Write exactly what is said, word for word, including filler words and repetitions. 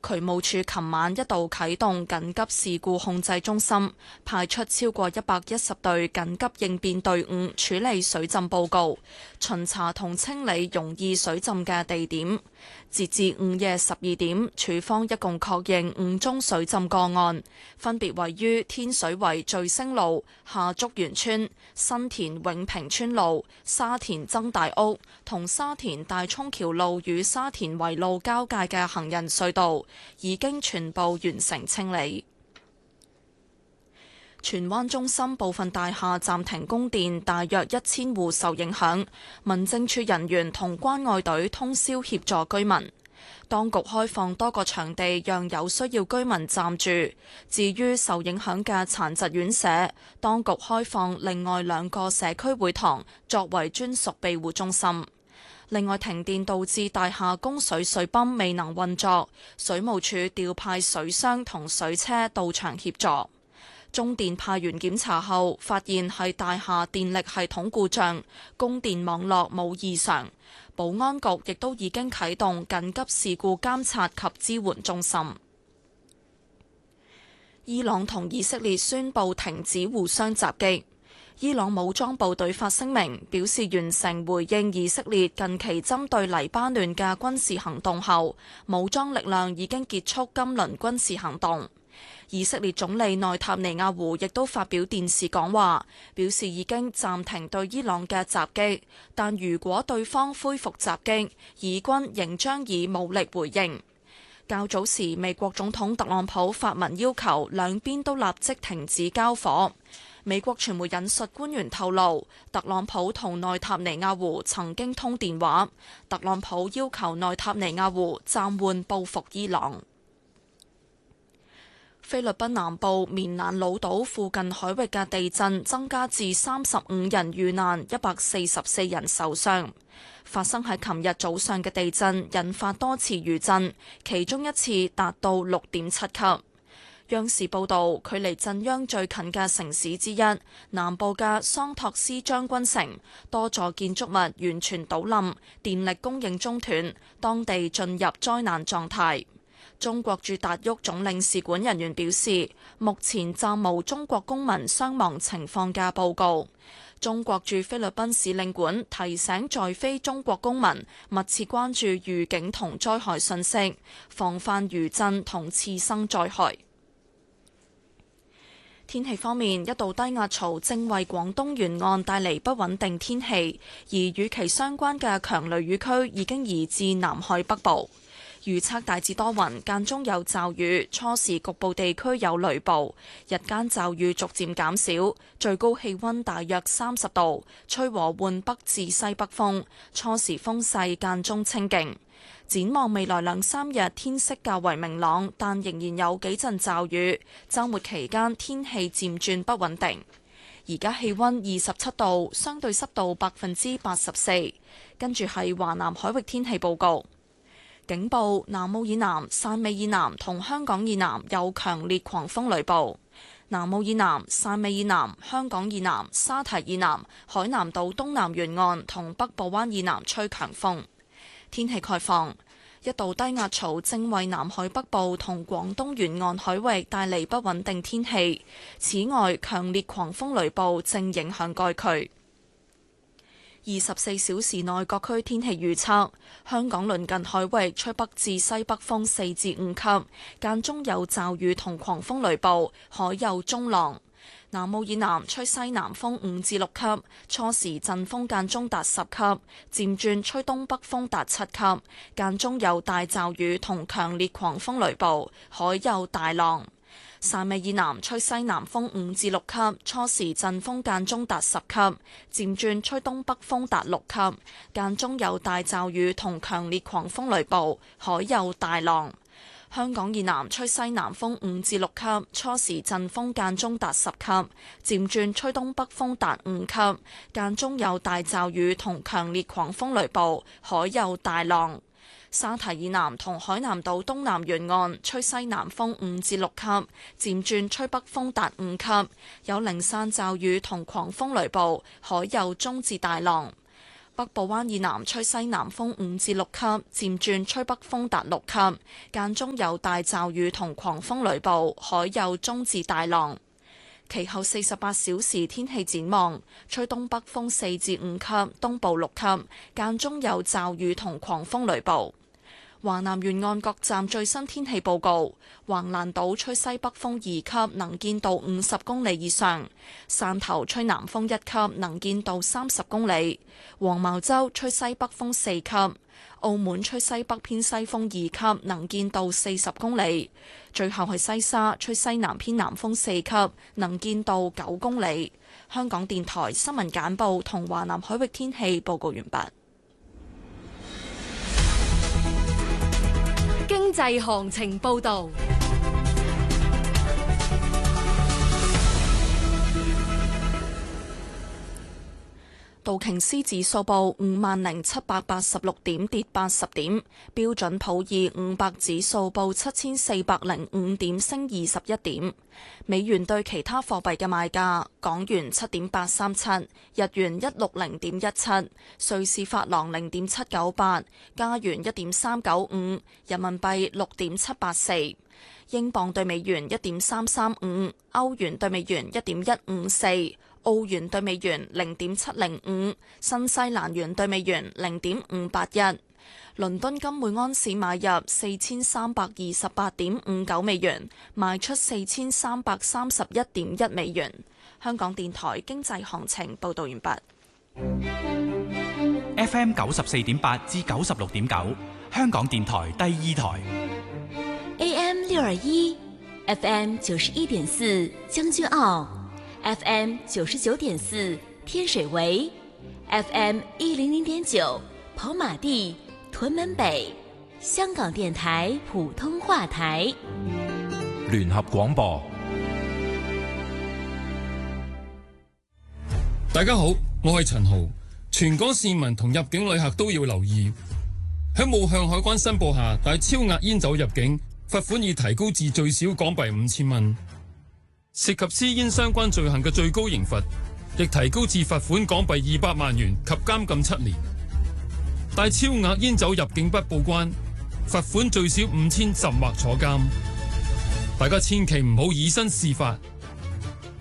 渠務署琴晚一度啟動緊急事故控制中心，派出超過一百一十隊緊急應變隊伍處理水浸報告，巡查同清理容易水浸嘅地點。截至午夜十二點，署方一共確認五宗水浸個案，分別位於天水圍聚星路、下竹園村、新田永平村路、沙田曾大屋同沙田大涌橋路與沙田圍路交界嘅行人隧道，已經全部完成清理。荃灣中心部分大廈暫停供電，大約一千戶受影響。民政處人員同關愛隊通宵協助居民。當局開放多個場地，讓有需要居民暫住。至於受影響嘅殘疾院舍，當局開放另外兩個社區會堂作為專屬庇護中心。另外，停電導致大廈供水水泵未能運作，水務署調派水箱同水車到場協助。中電派員檢查後，發現係大廈電力系統故障，供電網絡冇異常。保安局亦都已經啟動緊急事故監察及支援中心。伊朗同以色列宣布停止互相襲擊。伊朗武裝部隊發聲明表示，完成回應以色列近期針對黎巴嫩嘅軍事行動後，武裝力量已經結束今輪軍事行動。以色列總理內塔尼亞胡亦都發表電視講話，表示已經暫停對伊朗嘅襲擊，但如果對方恢復襲擊，以軍仍將以武力回應。較早時，美國總統特朗普發文要求兩邊都立即停止交火。美國傳媒引述官員透露，特朗普同內塔尼亞胡曾經通電話，特朗普要求內塔尼亞胡暫緩報復伊朗。菲律賓南部棉蘭老島附近海域嘅地震增加至三十五人遇難，一百四十四人受傷。發生喺琴日早上嘅地震引發多次餘震，其中一次達到六點七級。央視報導，距離震央最近嘅城市之一，南部嘅桑托斯將軍城，多座建築物完全倒冧，電力供應中斷，當地進入災難狀態。中國駐達沃總領事館人員表示，目前暫無中國公民傷亡情況嘅報告。中國駐菲律賓使領館提醒在菲中國公民密切關注預警同災害信息，防範餘震同次生災害。天氣方面，一道低壓槽正為廣東沿岸帶嚟不穩定天氣，而與其相關嘅強雷雨區已經移至南海北部。預測大致多雲，間中有驟雨，初時局部地區有雷暴，日間驟雨逐漸減少，最高氣溫大約三十度，吹和緩北至西北風，初時風勢間中清勁。展望未來兩三日天色較為明朗，但仍然有幾陣驟雨，週末期間天氣漸轉不穩定。而家氣溫二十七度，相對濕度百分之八十四。跟住係華南海域天氣報告。警報：南澳以南、汕尾以南同香港以南有強烈狂風雷暴。南澳以南、汕尾以南、香港以南、沙堤以南、海南島東南沿岸同北部灣以南吹強風。天氣概況：一道低壓槽正為南海北部同廣東沿岸海域帶嚟不穩定天氣。此外，強烈狂風雷暴正影響該區。二十四小時內各區天氣預測：香港鄰近海域吹北至西北風四至五級，間中有驟雨同狂風雷暴，海有中浪。南澳以南吹西南風五至六級，初時陣風間中達十級，漸轉吹東北風達七級，間中有大驟雨同強烈狂風雷暴，海有大浪。汕尾以南吹西南風五至六級，初時陣風間中達十級，漸轉吹東北風達六級，間中有大驟雨同強烈狂風雷暴，海有大浪。香港以南吹西南風五至六級，初時陣風間中達十級，漸轉吹東北風達五級，間中有大驟雨同強烈狂風雷暴，海有大浪。沙堤以南同海南島東南沿岸吹西南風五至六級，漸轉吹北風達五級，有零散驟雨同狂風雷暴，海有中至大浪。 北部灣以南吹西南風五至六級，漸轉吹北風達六級，間中有大驟雨同狂風雷暴，海有中至大浪。其後四十八小時天氣展望，吹東北風四至五級，東部六級，間中有驟雨同狂風雷暴。華南沿岸各站最新天氣報告：橫瀾島吹西北風二級，能見度五十公里以上；汕頭吹南風一級，能見度三十公里；黃茅洲吹西北風四級；澳門吹西北偏西風二級，能見度四十公里；最後係西沙吹西南偏南風四級，能見度九公里。香港電台新聞簡報同華南海域天氣報告完畢。 經濟行情報道。 道瓊斯指數報五萬零七百八十六點，跌八十點；標準普爾五百指數報七千四百零五點，升二十一點。美元對其他貨幣嘅賣價：港元七點八三七，日元一六零點一七，瑞士法郎零點七九八，加元一點三九五，人民幣六點七八四。英鎊對美元一點三三五，歐元對美元一點一五四，澳元對美元零點七零五，新西蘭元對美元零點五八一。倫敦金每安士買入四千三百二十八點五九美元，賣出四千三百三十一點一美元。香港電台經濟行情報道完畢。 F M 九十四點八至九十六點九，香港電台第二台。 A M 六二一 ，F M 九十一點四將軍澳 ，F M 九十九點四天水圍 ，F M 一零零點九跑馬地、屯門北，香港電台普通話台。 聯合廣播。 大家好，我係陳豪。全港市民同入境旅客都要留意，喺冇向海關申報下帶超額煙酒入境，罰款已提高至最少港幣五千蚊。涉及私煙相關罪行嘅最高刑罰，亦提高至罰款港幣二百萬元及監禁七年。帶超額煙酒入境不報關，罰款最少五千，甚或坐監。大家千祈唔好以身試法。